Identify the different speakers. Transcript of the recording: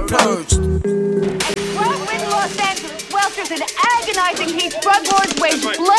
Speaker 1: purged.
Speaker 2: While in Los Angeles, welters in agonizing heat, drug lords wage